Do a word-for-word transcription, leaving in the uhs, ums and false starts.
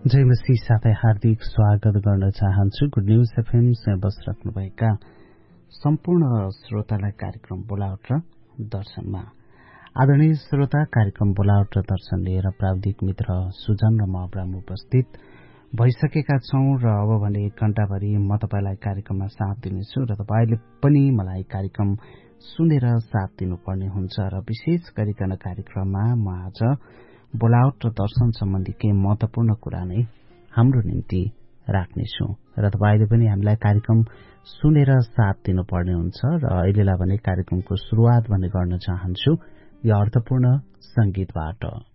जय मसीह साथै हार्दिक स्वागत गर्न चाहन्छु। गुड न्यूज एफएम सँग बसिराख्नुभएका सम्पूर्ण श्रोतालाई कार्यक्रम बोलावट र दर्शनमा। आदरणीय श्रोता, कार्यक्रम बोलावट र दर्शन लिएर प्राविधिक मित्र सुजन र म अब्राम उपस्थित भइसकेका छौं र अब भने एक घण्टाभरि म तपाईलाई कार्यक्रममा साथ दिनेछु र तपाईले पनि मलाई कार्यक्रम सुनेर साथ दिनुपर्ने हुन्छ र विशेष गरिकन कार्यक्रममा म आज बोलावट र दर्शन सम्बन्धी केही महत्वपूर्ण कुरा नै हाम्रो निम्ति राख्नेछु र तपाईले पनि हामीलाई कार्यक्रम सुनेर साथ दिनुपर्ने हुन्छ र अहिलेलाई भने कार्यक्रमको सुरुवात भने गर्न चाहन्छु यो अर्थपूर्ण संगीतबाट।